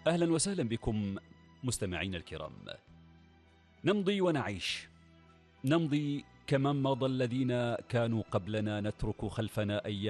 أهلا وسهلا بكم مستمعين الكرام. نمضي ونعيش، نمضي كمن مضى الذين كانوا قبلنا، نترك خلفنا أيام